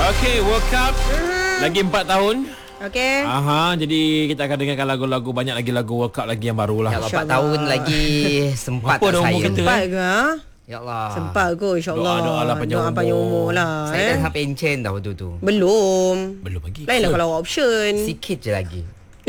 Okey, World Cup lagi 4 tahun. Okey. Jadi kita akan dengarkan lagu-lagu, banyak lagi lagu World Cup lagi yang baru lah. Ya Allah, 4 tahun lagi sempat apa dah umur kita? Sempat ke? Ya Allah. Sempat ke, insyaAllah. Doa-doa lah panjang umur lah. Saya dah sampai encen dah waktu tu. Belum lagi. Lainlah kalau option. Sikit je lagi.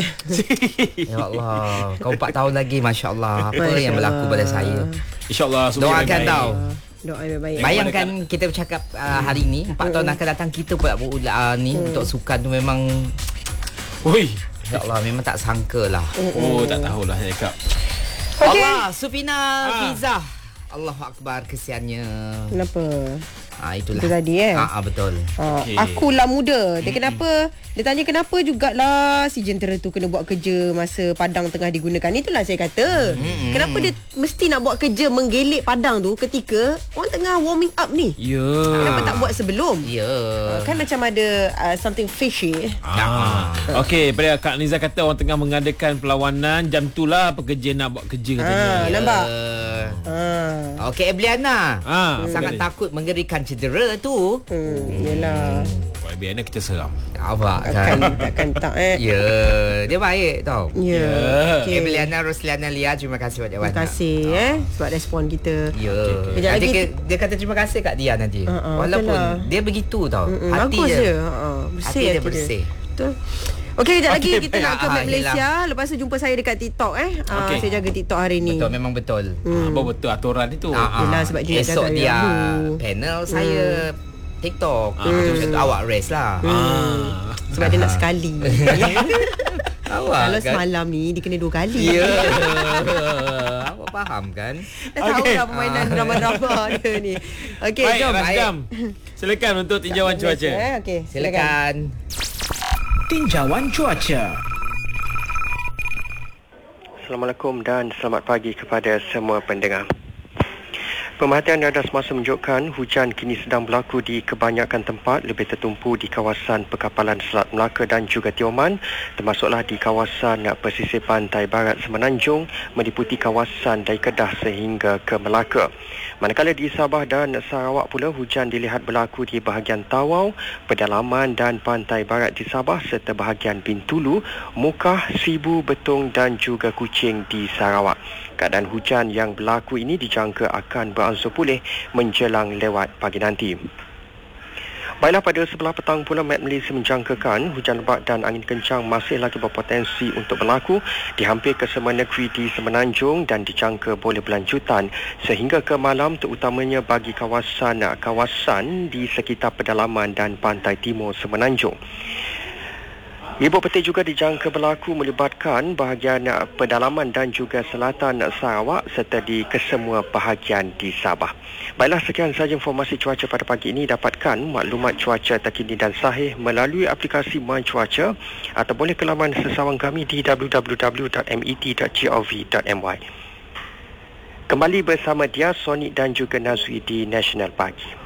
Ya Allah, kau 4 tahun lagi, Masya Allah. Apa Masya yang berlaku pada saya? InsyaAllah semua Doakan tau. Doa yang baik. Bayangkan kita bercakap hari ni 4 tahun akan datang, kita pula berulang ni untuk sukan tu memang. Oi. Ya Allah, memang tak sangka lah. Tak tahulah saya cakap. Okey. Allah, Sufina Fiza. Allahu Akbar, kesiannya. Kenapa? Itulah. Itu tadi betul. Okey. Akulah muda. Dia kenapa? Dia tanya kenapa jugalah si jentera tu kena buat kerja masa padang tengah digunakan. Itulah saya kata. Kenapa dia mesti nak buat kerja menggelik padang tu ketika orang tengah warming up ni? Ya. Kenapa tak buat sebelum? Ya. Kan macam ada something fishy. Okey, pada Kak Niza kata orang tengah mengadakan perlawanan, jam tu lah pekerja nak buat kerja katanya. Nampak? Okey, Ebliana. Sangat boleh. takut mengerikan cedera tu. Yelah. Biarlah kita seram. Awak kan. Takkan tak Ya, dia baik tau. Ya. Okay. Ebliana Rosliana Lia, terima kasih banyak. Terima kasih sebab respon kita. Ya. Kejap Nanti lagi dia kata terima kasih kat dia nanti. Walaupun itulah. dia begitu tau. Hati bagus dia. Bersih Hati dia bersih. Betul. Okey, kejap lagi kita baik. nak ke Map Malaysia. Lepas tu jumpa saya dekat TikTok Okey. Saya jaga TikTok hari ni. Betul, memang betul. Apa betul aturan itu? Yelah, sebab dia nak esok jaga dia dulu. panel, saya TikTok. Macam tu awak rest lah. Sebab dia nak sekali. Awak Kalau kan? semalam ni dia kena 2 kali. Ya. Awak faham kan? Dah tahu dah permainan drama-drama dia ni. Okey, Baik, jom. Rasdam. Silakan untuk tinjauan cuaca. Okey, Silakan. Tinjauan cuaca. Assalamualaikum dan selamat pagi kepada semua pendengar. Pemerhatian radar semasa menunjukkan hujan kini sedang berlaku di kebanyakan tempat, lebih tertumpu di kawasan perkapalan Selat Melaka dan juga Tioman, termasuklah di kawasan pesisir pantai barat Semenanjung, meliputi kawasan dari Kedah sehingga ke Melaka. Manakala di Sabah dan Sarawak pula, hujan dilihat berlaku di bahagian Tawau, pedalaman dan pantai barat di Sabah serta bahagian Bintulu, Mukah, Sibu, Betong dan juga Kuching di Sarawak. Keadaan hujan yang berlaku ini dijangka akan beransur pulih menjelang lewat pagi nanti. Baiklah, pada sebelah petang pula Met Malaysia menjangkakan hujan lebat dan angin kencang masih lagi berpotensi untuk berlaku di hampir kesemua negeri di Semenanjung dan dijangka boleh berlanjutan sehingga ke malam, terutamanya bagi kawasan di sekitar pedalaman dan pantai timur Semenanjung. Ribut petir juga dijangka berlaku melibatkan bahagian pedalaman dan juga selatan Sarawak serta di kesemua bahagian di Sabah. Baiklah, sekian sahaja informasi cuaca pada pagi ini. Dapatkan maklumat cuaca terkini dan sahih melalui aplikasi My Cuaca atau boleh ke laman sesawang kami di www.met.gov.my. Kembali bersama dia, Sonic dan juga Nazwi di National Pagi.